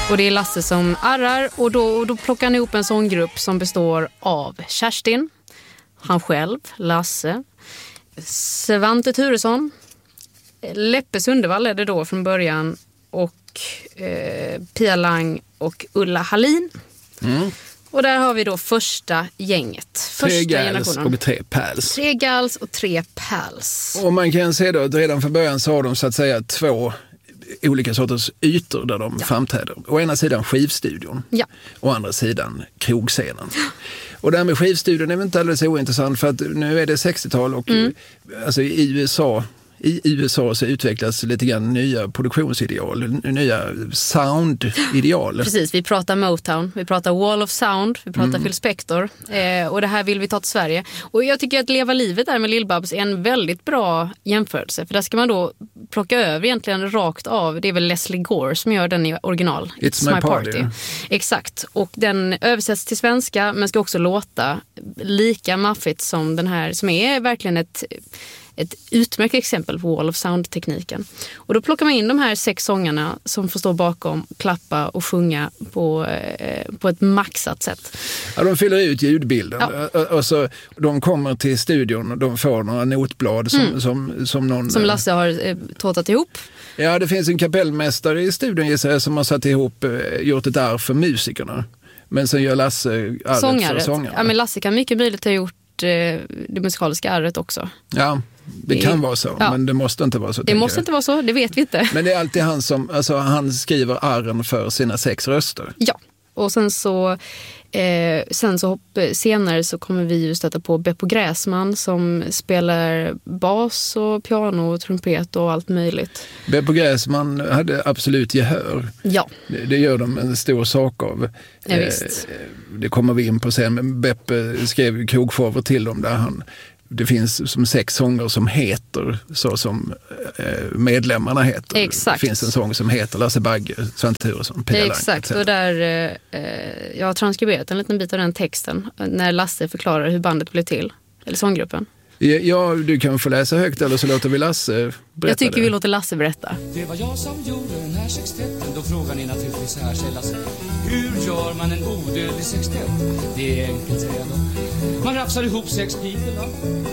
Och det är Lasse som arrar och då plockar han ihop en sånggrupp som består av Kerstin, han själv, Lasse, Svante Turesson, Leppe Sundevall är det då från början och Pia Lang och Ulla Hallin. Och där har vi då första gänget. Första generationen. Och 3 pals. 3 gals och 3 pals. Och man kan se då att redan från början så har de så att säga 2 olika sorters ytor där de framträder. Å ena sidan skivstudion, å andra sidan krogscenen. Och det här med skivstudion är väl inte alldeles ointressant för att nu är det 60-tal och alltså i USA så utvecklas lite grann nya produktionsideal, nya soundideal. Precis, vi pratar Motown, vi pratar Wall of Sound, vi pratar Phil Spector och det här vill vi ta till Sverige. Och jag tycker att Leva livet där med Lill-Babs är en väldigt bra jämförelse, för där ska man då plocka över egentligen rakt av, det är väl Leslie Gore som gör den i original. It's my party. Exakt, och den översätts till svenska men ska också låta lika maffigt som den här, som är verkligen ett utmärkt exempel på Wall of Sound-tekniken. Och då plockar man in de här 6 sångarna som får stå bakom, klappa och sjunga på ett maxat sätt. Ja, de fyller ut ljudbilden. Ja. Och så, de kommer till studion och de får några notblad som någon... Som Lasse har tåtat ihop. Ja, det finns en kapellmästare i studion gissar jag, som har satt ihop, gjort ett arv för musikerna. Men sen gör Lasse arvet för sångare. Ja, men Lasse kan mycket möjligt ha gjort det musikaliska arvet också. Ja, det kan vara så, men det måste inte vara så. Det måste inte vara så, det vet vi inte. Men det är alltid han som, alltså han skriver arren för sina 6 röster. Ja, och sen så senare så kommer vi ju stöta på Beppo Gräsman som spelar bas och piano och trumpet och allt möjligt. Beppo Gräsman hade absolut gehör. Ja. Det gör de en stor sak av. Ja, visst. Det kommer vi in på sen, men Beppe skrev krogshower till dem där det finns som 6 sånger som heter så som medlemmarna heter. Exakt. Det finns en sång som heter Lasse Bagge, Svante Turesson, Pia Lang. Exakt, och där jag har transkriberat en liten bit av den texten när Lasse förklarar hur bandet blev till, eller sånggruppen. Ja, du kan få läsa högt eller så låter vi Lasse berätta. Jag tycker vi låter Lasse berätta. Det var jag som gjorde den här sextetten. Då frågar ni naturligtvis så här, säger Lasse. Hur gör man en odödlig sextett? Det är enkelt, säger jag då. Man rafsar ihop 6 pipor, va?